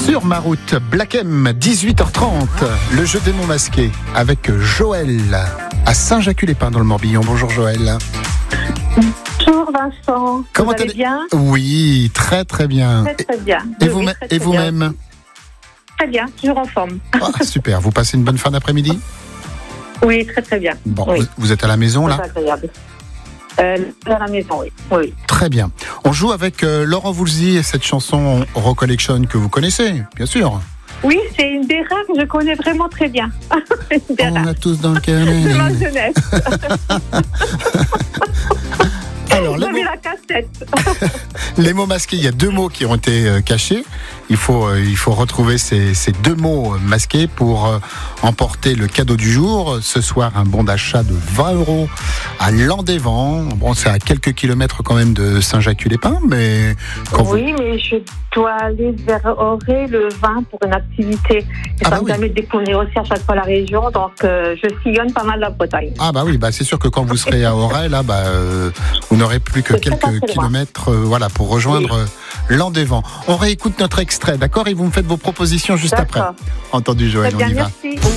Sur ma route, Black M, 18h30, le jeu des mots masqués avec Joël à Saint-Jacques-les-Pins dans le Morbihan. Bonjour Joël. Bonjour Vincent. Comment vous allez bien? Oui, très très bien. Très bien. Et vous-même? Très bien, toujours en forme. Ah, super, vous passez une bonne fin d'après-midi? Oui, très bien. Bon, oui. Vous êtes à la maison là? À la maison, oui. Très bien. On joue avec Laurent Voulzy et cette chanson Recollection que vous connaissez, bien sûr. Oui, c'est une des rares que je connais vraiment très bien. On a tous dans le cœur. C'est ma jeunesse. Alors, la cassette. Les mots masqués, il y a 2 mots qui ont été cachés. Il faut retrouver ces 2 mots masqués pour emporter le cadeau du jour. Ce soir, un bon d'achat de 20 € à Landévent. Bon, c'est à quelques kilomètres quand même de Saint-Jacques-les-Pins, mais mais je dois aller vers Auray le 20 pour une activité. Et ça me permet de découvrir aussi à chaque fois la région. Donc, je sillonne pas mal la Bretagne. Ah bah oui, c'est sûr que quand vous serez à Auray, là, vous n'aurez plus que quelques kilomètres pour rejoindre Landévent. On réécoute notre extrait, d'accord? Et vous me faites vos propositions juste après. Entendu, Joël, on y va. Merci.